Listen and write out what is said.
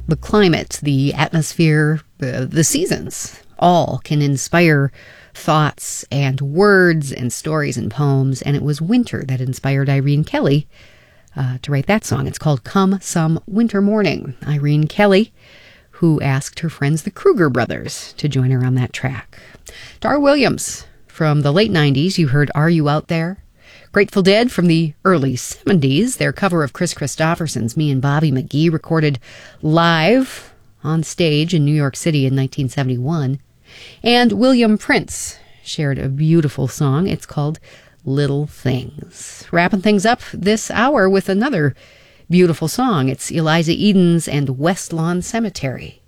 The climate, the atmosphere, the seasons, all can inspire thoughts and words and stories and poems. And it was winter that inspired Irene Kelly to write that song. It's called Come Some Winter Morning. Irene Kelly, who asked her friends, the Kruger brothers, to join her on that track. Dar Williams, from the late 90s, you heard Are You Out There? Grateful Dead from the early 70s, their cover of Chris Christopherson's Me and Bobby McGee, recorded live on stage in New York City in 1971. And William Prince shared a beautiful song. It's called Little Things. Wrapping things up this hour with another beautiful song. It's Eliza Eden's and West Lawn Cemetery.